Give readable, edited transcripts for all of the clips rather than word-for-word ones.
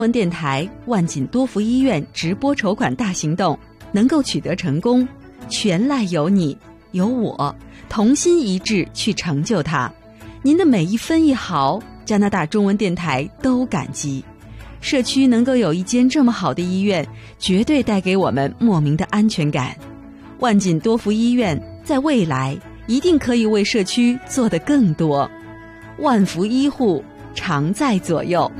文电台万锦多福医院直播筹款大行动能够取得成功，全赖有你有我同心一致去成就它。您的每一分一毫，加拿大中文电台都感激。社区能够有一间这么好的医院，绝对带给我们莫名的安全感。万锦多福医院在未来一定可以为社区做得更多。万福医护常在左右。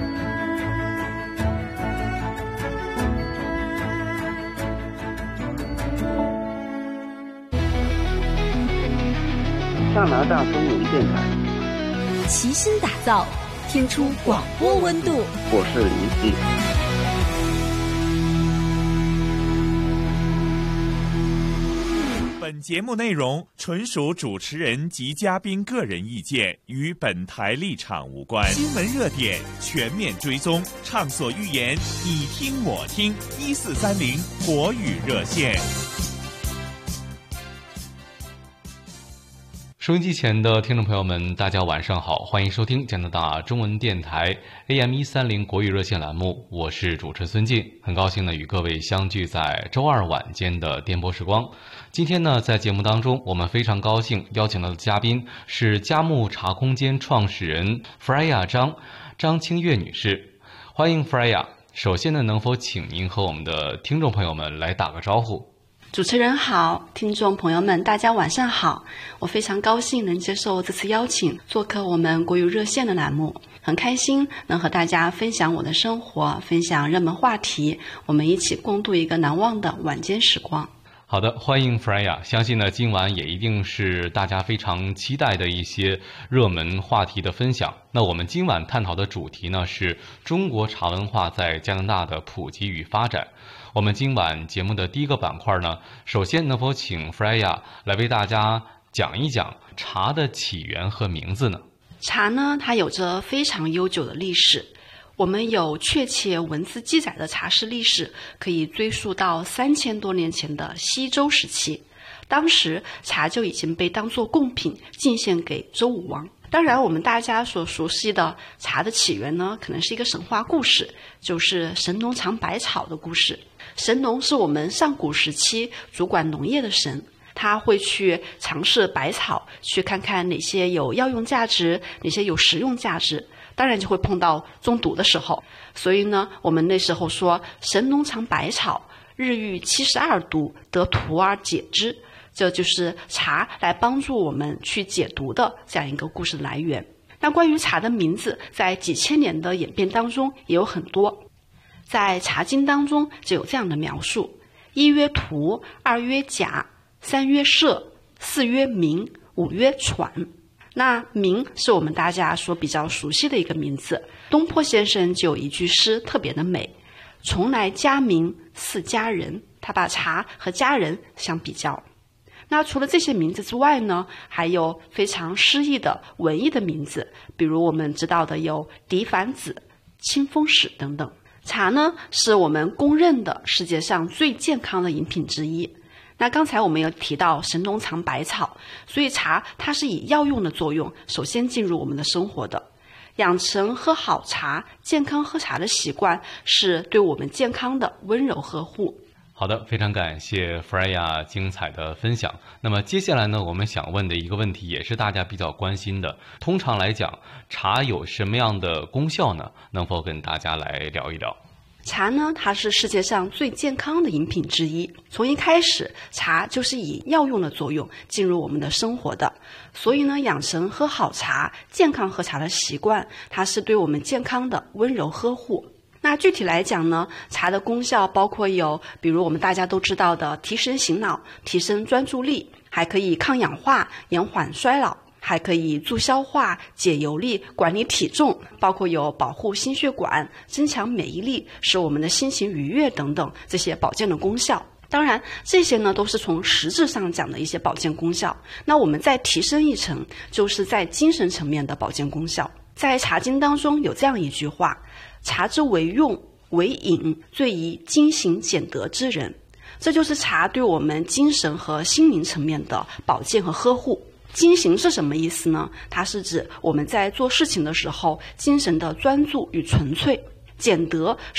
加拿大中文电台， 齐心打造，听出广播温度。 我是林夕。 本节目内容纯属主持人及嘉宾个人意见，与本台立场无关。新闻热点全面追踪，畅所欲言，你听我听。1430国语热线。 收音机前的听众朋友们，大家晚上好，欢迎收听加拿大中文电台 AM130国语热线栏目，我是主持孙静，很高兴呢与各位相聚在周二晚间的电波时光。今天呢，在节目当中，我们非常高兴邀请到的嘉宾是佳木茶空间创始人 Freya 张清月女士，欢迎 Freya。首先呢，能否请您和我们的听众朋友们来打个招呼？ 主持人好，听众朋友们大家晚上好，我非常高兴能接受这次邀请，做客我们国语热线的栏目，很开心能和大家分享我的生活，分享热门话题，我们一起共度一个难忘的晚间时光。 好的，欢迎 Freya。相信呢，今晚也一定是大家非常期待的一些热门话题的分享。那我们今晚探讨的主题呢，是中国茶文化在加拿大的普及与发展。我们今晚节目的第一个板块呢，首先能否请 Freya 来为大家讲一讲茶的起源和名字呢？ 茶呢，它有着非常悠久的历史。我们有确切文字记载的茶室历史，可以追溯到3000多年前的西周时期。当时茶就已经被当作贡品进献给周武王。当然，我们大家所熟悉的茶的起源呢，可能是一个神话故事，就是神农尝百草的故事。神农是我们上古时期主管农业的神，他会去尝试百草，去看看哪些有药用价值，哪些有食用价值。当然就会碰到中毒的时候，所以呢，我们那时候说神农尝百草，日遇72毒，得徒而解之，这就是茶来帮助我们去解毒的这样一个故事的来源。那关于茶的名字，在几千年的演变当中也有很多，在茶经当中就有这样的描述：一曰荼，二曰甲，三曰麝，四曰明，五曰喘。那明是我们大家所比较熟悉的一个名字，东坡先生就有一句诗特别的美：从来佳名似佳人，他把茶和佳人相比较。那除了这些名字之外呢，还有非常诗意的文艺的名字，比如我们知道的有狄凡子、清风使等等。茶呢，是我们公认的世界上最健康的饮品之一。那刚才我们有提到神农尝百草，所以茶它是以药用的作用首先进入我们的生活的。养成喝好茶、健康喝茶的习惯，是对我们健康的温柔呵护。 好的，非常感谢 Freya 精彩的分享。那么接下来呢，我们想问的一个问题也是大家比较关心的，通常来讲，茶有什么样的功效呢？能否跟大家来聊一聊？ 茶呢，它是世界上最健康的饮品之一。从一开始，茶就是以药用的作用进入我们的生活的。所以呢，养成喝好茶、健康喝茶的习惯，它是对我们健康的温柔呵护。那具体来讲呢，茶的功效包括有，比如我们大家都知道的提神醒脑、提升专注力，还可以抗氧化、延缓衰老，还可以助消化、解油腻、管理体重，包括有保护心血管、增强免疫力、使我们的心情愉悦等等这些保健的功效。当然，这些呢都是从实质上讲的一些保健功效。那我们再提升一层，就是在精神层面的保健功效。在茶经当中有这样一句话：茶之为用，为饮，最宜精行俭德之人。这就是茶对我们精神和心灵层面的保健和呵护。精行是什么意思呢？它是指我们在做事情的时候精神的专注与纯粹。 简德